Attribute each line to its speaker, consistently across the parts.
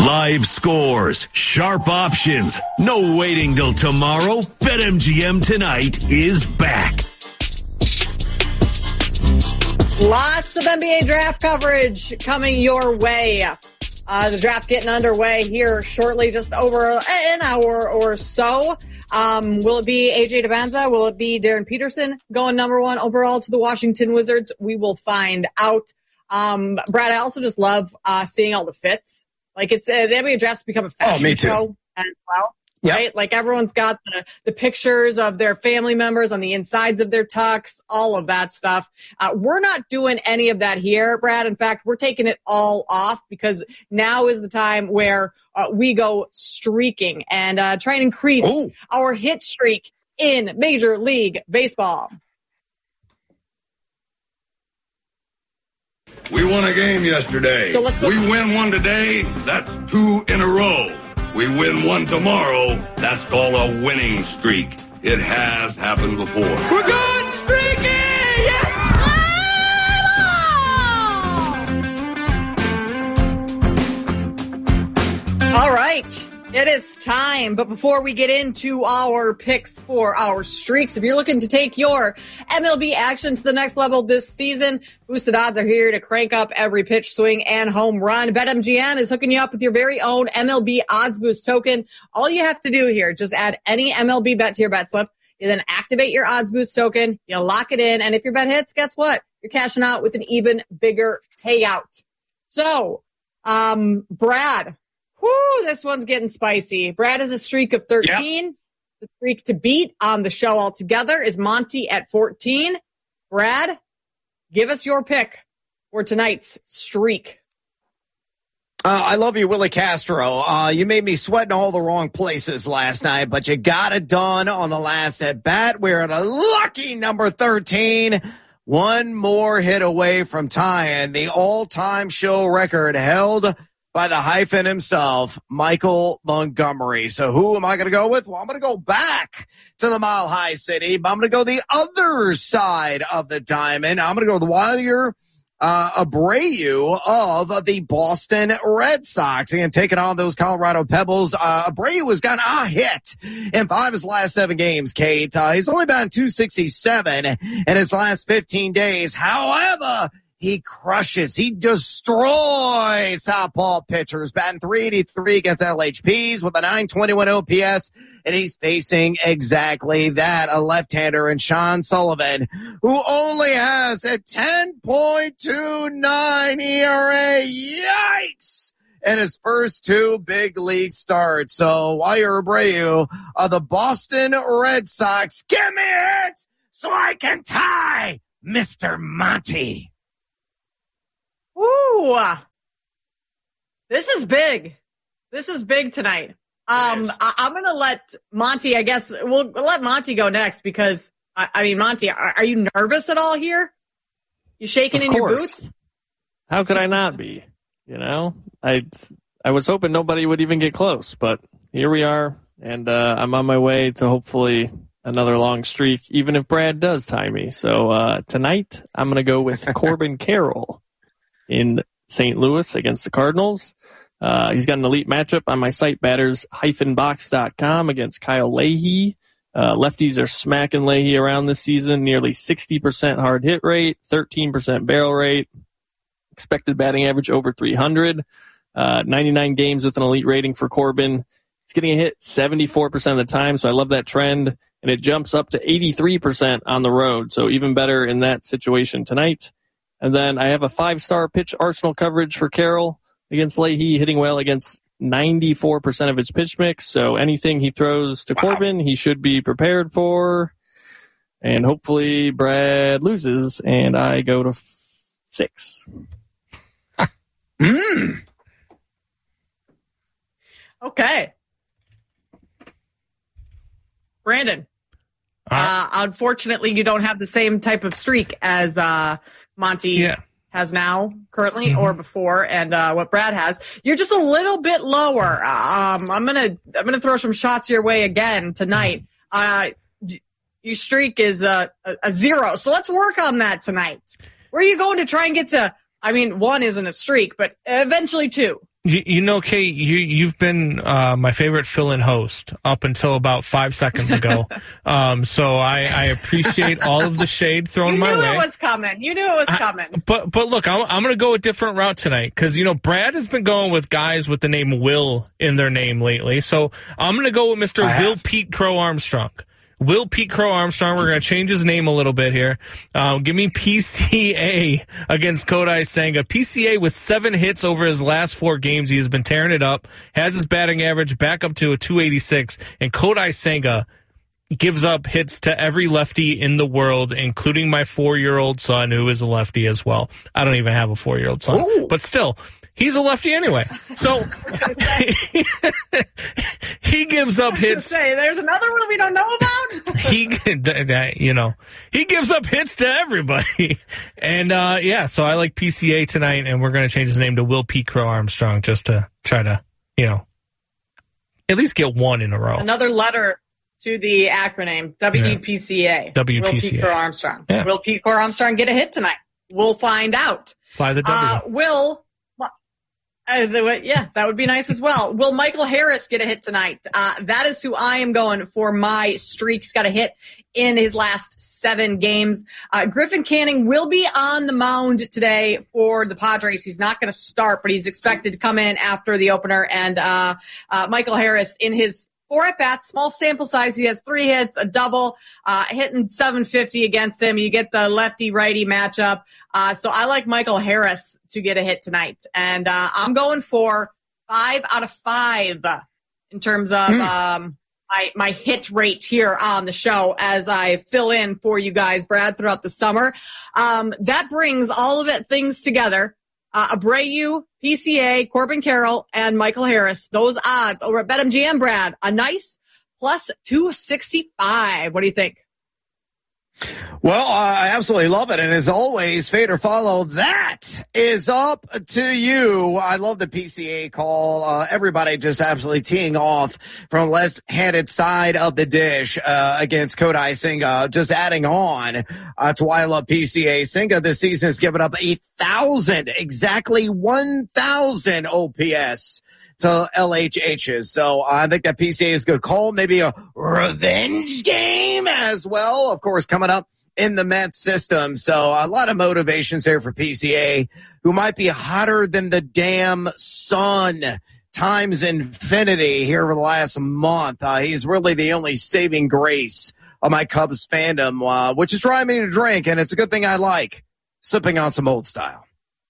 Speaker 1: Live scores, sharp options, no waiting till tomorrow. BetMGM tonight is back.
Speaker 2: Lots of NBA draft coverage coming your way. The draft getting underway here shortly, just over an hour or so. Will it be AJ Deppenza? Will it be Darren Peterson going number 1 overall to the Washington Wizards? We will find out. Brad, I also just love seeing all the fits. Like the NBA draft's become a fashion show as well. Yep. Right? Like everyone's got the pictures of their family members on the insides of their tux, all of that stuff. We're not doing any of that here, Brad. In fact, we're taking it all off because now is the time where we go streaking and try and increase our hit streak in Major League Baseball.
Speaker 3: We won a game yesterday.
Speaker 2: So let's go.
Speaker 3: We win one today, that's 2 in a row. We win one tomorrow, that's called a winning streak. It has happened before.
Speaker 4: We're good streaking! Yes!
Speaker 2: All right. It is time, but before we get into our picks for our streaks, if you're looking to take your MLB action to the next level this season, Boosted Odds are here to crank up every pitch, swing, and home run. BetMGM is hooking you up with your very own MLB Odds Boost token. All you have to do here, just add any MLB bet to your bet slip. You then activate your Odds Boost token, you lock it in, and if your bet hits, guess what? You're cashing out with an even bigger payout. So, Brad, this one's getting spicy. Brad has a streak of 13. Yep. The streak to beat on the show altogether is Monty at 14. Brad, give us your pick for tonight's streak.
Speaker 5: I love you, Willie Castro. You made me sweat in all the wrong places last night, but you got it done on the last at bat. We're at a lucky number 13. One more hit away from tying the all-time show record held by the hyphen himself, Michael Montgomery. So who am I going to go with? Well, I'm going to go back to the Mile High City, but I'm going to go the other side of the diamond. I'm going to go with Wilyer Abreu of the Boston Red Sox. Again, taking on those Colorado Pebbles. Abreu has gotten a hit in 5 of his last 7 games, Kate. He's only batting .267 in his last 15 days. However, he crushes. He destroys southpaw pitchers. Batting .383 against LHPs with a .921 OPS. And he's facing exactly that, a left-hander in Sean Sullivan, who only has a 10.29 ERA. Yikes! In his first 2 big league starts. So, Wilyer Abreu of the Boston Red Sox, give me it so I can tie Mr. Monty.
Speaker 2: Ooh, this is big. This is big tonight. I'm going to let Monty, I guess, we'll let Monty go next because, I mean, Monty, are you nervous at all here? You shaking in your boots?
Speaker 6: How could I not be? You know, I was hoping nobody would even get close, but here we are, and I'm on my way to hopefully another long streak, even if Brad does tie me. So tonight, I'm going to go with Corbin Carroll in St. Louis against the Cardinals. He's got an elite matchup on my site, batters-box.com, against Kyle Leahy. Lefties are smacking Leahy around this season, nearly 60% hard hit rate, 13% barrel rate, expected batting average over 300, 99 games with an elite rating for Corbin. He's getting a hit 74% of the time, so I love that trend, and it jumps up to 83% on the road, so even better in that situation tonight. And then I have a 5-star pitch arsenal coverage for Carroll against Leahy, hitting well against 94% of his pitch mix. So anything he throws to Corbin, he should be prepared for. And hopefully Brad loses and I go to 6.
Speaker 2: Okay. Brandon, unfortunately, you don't have the same type of streak as Monty has now, currently, or before, and what Brad has. You're just a little bit lower. I'm gonna throw some shots your way again tonight. Your streak is a 0, so let's work on that tonight. Where are you going to try and get to? I mean, 1 isn't a streak, but eventually 2.
Speaker 7: You know, Kate, you've been my favorite fill-in host up until about 5 seconds ago. So I appreciate all of the shade thrown my way.
Speaker 2: You knew it was coming.
Speaker 7: But look, I'm going to go a different route tonight because, Brad has been going with guys with the name Will in their name lately. So I'm going to go with Mr. Will Pete Crow Armstrong. Will Pete Crow Armstrong. We're going to change his name a little bit here. Give me PCA against Kodai Senga. PCA with 7 hits over his last 4 games. He has been tearing it up, has his batting average back up to a 286, and Kodai Senga gives up hits to every lefty in the world, including my 4-year-old son, who is a lefty as well. I don't even have a 4-year-old son, but still. He's a lefty anyway. So he gives up hits.
Speaker 2: There's another one we don't know about.
Speaker 7: He gives up hits to everybody. And so I like PCA tonight, and we're going to change his name to Will Pete Crow Armstrong just to try to, at least get one in a row.
Speaker 2: Another letter to the acronym, WPCA.
Speaker 7: WPCA.
Speaker 2: Will Pete Crow Armstrong.
Speaker 7: Yeah.
Speaker 2: Will Pete Crow Armstrong get a hit tonight? We'll find out.
Speaker 7: Fly the W.
Speaker 2: That would be nice as well. Will Michael Harris get a hit tonight? That is who I am going for my streak. He's got a hit in his last 7 games. Griffin Canning will be on the mound today for the Padres. He's not going to start, but he's expected to come in after the opener. And Michael Harris, in his 4 at-bats, small sample size, he has 3 hits, a double, hitting 750 against him. You get the lefty-righty matchup. So I like Michael Harris to get a hit tonight. And I'm going for 5 out of 5 in terms of my hit rate here on the show as I fill in for you guys, Brad, throughout the summer. That brings all of things together. Abreu, PCA, Corbin Carroll, and Michael Harris. Those odds over at BetMGM, Brad, a nice plus 265. What do you think?
Speaker 5: Well, I absolutely love it. And as always, fade or follow, that is up to you. I love the PCA call. Everybody just absolutely teeing off from the left-handed side of the dish against Kodai Senga. Just adding on to why I love PCA. Senga this season has given up 1,000, exactly 1,000 OPS to LHHs. So I think that PCA is a good call. Maybe a revenge game as well. Of course, coming up in the Mets system. So a lot of motivations there for PCA, who might be hotter than the damn sun times infinity here over the last month. He's really the only saving grace of my Cubs fandom, which is driving me to drink. And it's a good thing I like sipping on some old style.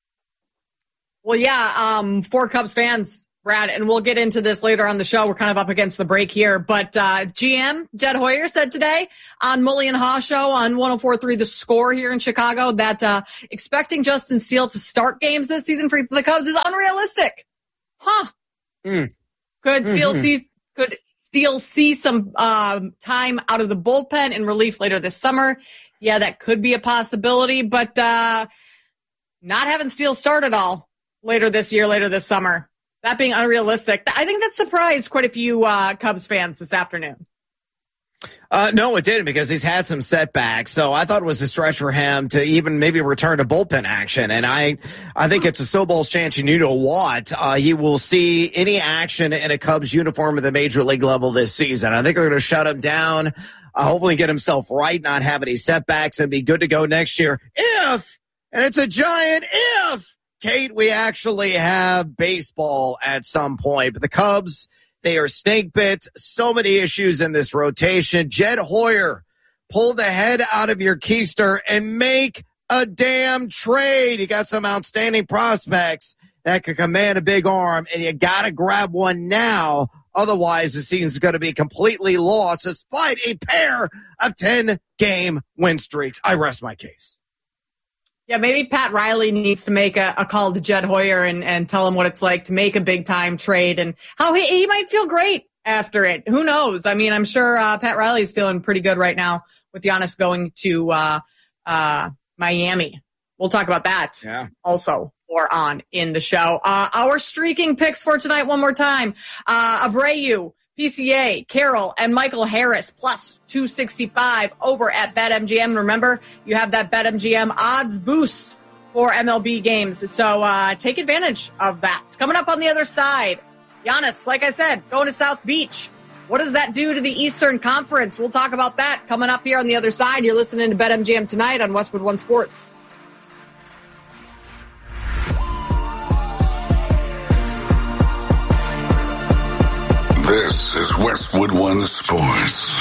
Speaker 2: Well, yeah, for Cubs fans, Brad, and we'll get into this later on the show. We're kind of up against the break here. But GM Jed Hoyer said today on Mully and Haw show on 104.3 The Score here in Chicago that expecting Justin Steele to start games this season for the Cubs is unrealistic. Could Steele see some time out of the bullpen in relief later this summer? Yeah, that could be a possibility. But not having Steele start at all later this year, later this summer. That being unrealistic, I think that surprised quite a few Cubs fans this afternoon.
Speaker 5: No, it didn't, because he's had some setbacks. So I thought it was a stretch for him to even maybe return to bullpen action. And I think it's a snowball's chance, you know what, he will see any action in a Cubs uniform at the major league level this season. I think they're going to shut him down, hopefully get himself right, not have any setbacks, and be good to go next year. If, and it's a giant if, Kate, we actually have baseball at some point. But the Cubs, they are snake bit. So many issues in this rotation. Jed Hoyer, pull the head out of your keister and make a damn trade. You got some outstanding prospects that could command a big arm, and you got to grab one now. Otherwise, the season's going to be completely lost despite a pair of 10-game win streaks. I rest my case.
Speaker 2: Yeah, maybe Pat Riley needs to make a call to Jed Hoyer and tell him what it's like to make a big-time trade and how he might feel great after it. Who knows? I mean, I'm sure Pat Riley's feeling pretty good right now with Giannis going to Miami. We'll talk about that also or on in the show. Our streaking picks for tonight one more time. Abreu, PCA, Carroll, and Michael Harris, plus 265 over at BetMGM. Remember, you have that BetMGM odds boost for MLB games. So take advantage of that. Coming up on the other side, Giannis, like I said, going to South Beach. What does that do to the Eastern Conference? We'll talk about that coming up here on the other side. You're listening to BetMGM tonight on Westwood One Sports.
Speaker 8: This is Westwood One Sports.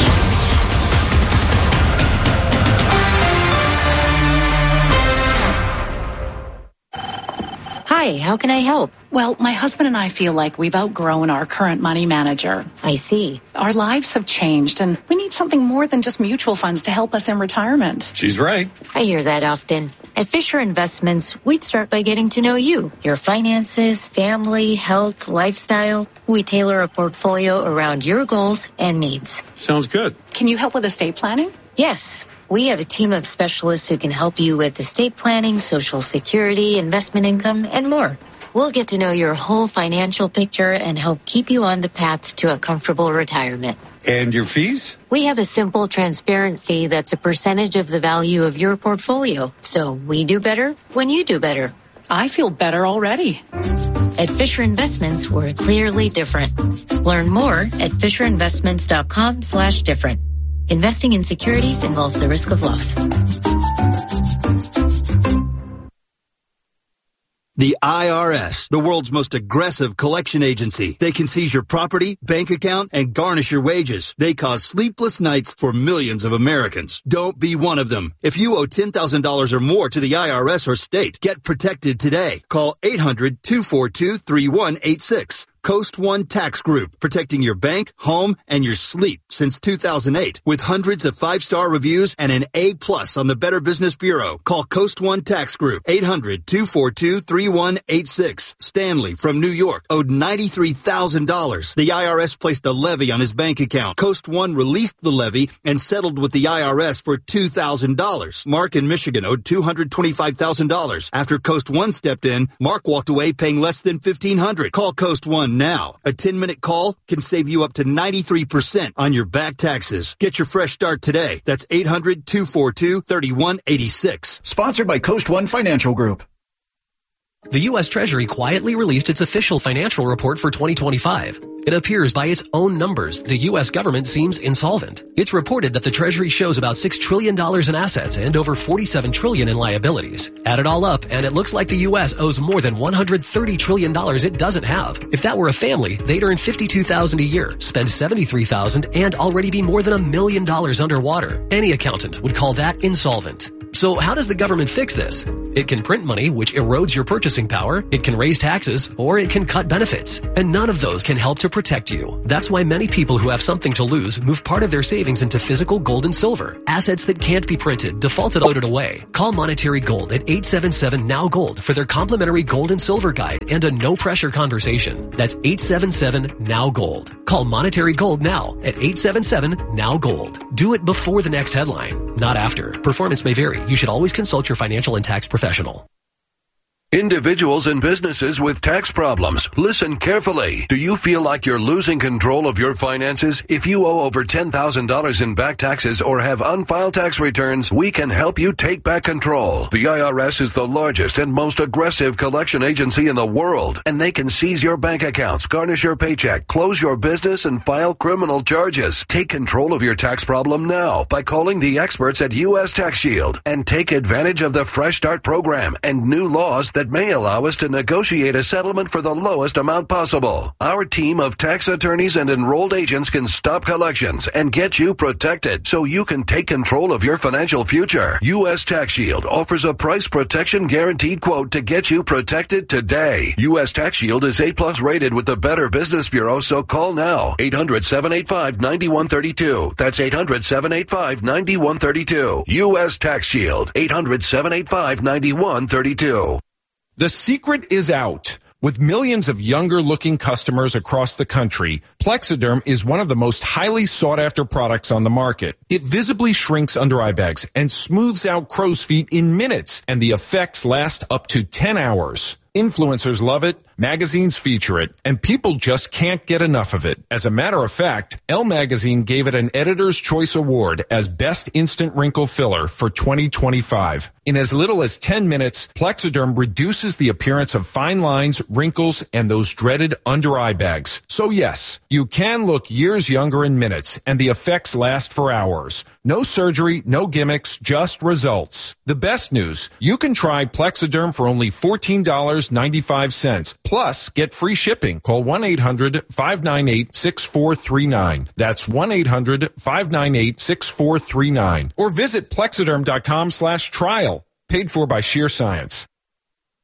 Speaker 9: Hi, how can I help?
Speaker 10: Well, my husband and I feel like we've outgrown our current money manager.
Speaker 9: I see.
Speaker 10: Our lives have changed, and we need something more than just mutual funds to help us in retirement.
Speaker 11: She's right.
Speaker 9: I hear that often. At Fisher Investments, we'd start by getting to know you, your finances, family, health, lifestyle. We tailor a portfolio around your goals and needs.
Speaker 11: Sounds good.
Speaker 10: Can you help with estate planning?
Speaker 9: Yes. We have a team of specialists who can help you with estate planning, Social Security, investment income, and more. We'll get to know your whole financial picture and help keep you on the path to a comfortable retirement.
Speaker 11: And your fees?
Speaker 9: We have a simple, transparent fee that's a percentage of the value of your portfolio. So we do better when you do better.
Speaker 10: I feel better already.
Speaker 9: At Fisher Investments, we're clearly different. Learn more at FisherInvestments.com/different. Investing in securities involves the risk of loss.
Speaker 12: The IRS, the world's most aggressive collection agency. They can seize your property, bank account, and garnish your wages. They cause sleepless nights for millions of Americans. Don't be one of them. If you owe $10,000 or more to the IRS or state, get protected today. Call 800-242-3186. Coast One Tax Group, protecting your bank, home, and your sleep since 2008. With hundreds of 5-star reviews and an A+ on the Better Business Bureau. Call Coast One Tax Group, 800-242-3186. Stanley from New York owed $93,000. The IRS placed a levy on his bank account. Coast One released the levy and settled with the IRS for $2,000. Mark in Michigan owed $225,000. After Coast One stepped in, Mark walked away paying less than $1,500. Call Coast One now. A 10-minute call can save you up to 93% on your back taxes. Get your fresh start today. That's 800-242-3186.
Speaker 13: Sponsored by Coast One Financial Group.
Speaker 14: The U.S. Treasury quietly released its official financial report for 2025. It appears by its own numbers, the U.S. government seems insolvent. It's reported that the Treasury shows about $6 trillion in assets and over $47 trillion in liabilities. Add it all up, and it looks like the U.S. owes more than $130 trillion it doesn't have. If that were a family, they'd earn $52,000 a year, spend $73,000, and already be more than $1 million underwater. Any accountant would call that insolvent. So how does the government fix this? It can print money, which erodes your purchasing power, it can raise taxes, or it can cut benefits. And none of those can help to protect you. That's why many people who have something to lose move part of their savings into physical gold and silver. Assets that can't be printed, defaulted, or loaded away. Call Monetary Gold at 877-NOW-GOLD for their complimentary gold and silver guide and a no-pressure conversation. That's 877-NOW-GOLD. Call Monetary Gold now at 877-NOW-GOLD. Do it before the next headline, not after. Performance may vary. You should always consult your financial and tax professional.
Speaker 15: Individuals and businesses with tax problems, listen carefully. Do you feel like you're losing control of your finances? If you owe over $10,000 in back taxes or have unfiled tax returns, we can help you take back control. The IRS is the largest and most aggressive collection agency in the world, and they can seize your bank accounts, garnish your paycheck, close your business, and file criminal charges. Take control of your tax problem now by calling the experts at U.S. Tax Shield and take advantage of the Fresh Start program and new laws that may allow us to negotiate a settlement for the lowest amount possible. Our team of tax attorneys and enrolled agents can stop collections and get you protected so you can take control of your financial future. U.S. Tax Shield offers a price protection guaranteed quote to get you protected today. U.S. Tax Shield is A+ rated with the Better Business Bureau, so call now. 800-785-9132. That's 800-785-9132. U.S. Tax Shield. 800-785-9132.
Speaker 16: The secret is out. With millions of younger-looking customers across the country, Plexiderm is one of the most highly sought-after products on the market. It visibly shrinks under eye bags and smooths out crow's feet in minutes, and the effects last up to 10 hours. Influencers love it. Magazines feature it, and people just can't get enough of it. As a matter of fact, Elle Magazine gave it an Editor's Choice Award as Best Instant Wrinkle Filler for 2025. In as little as 10 minutes, Plexiderm reduces the appearance of fine lines, wrinkles, and those dreaded under-eye bags. So yes, you can look years younger in minutes, and the effects last for hours. No surgery, no gimmicks, just results. The best news, you can try Plexiderm for only $14.95. Plus, get free shipping. Call 1-800-598-6439. That's 1-800-598-6439. Or visit Plexiderm.com/trial. Paid for by Sheer Science.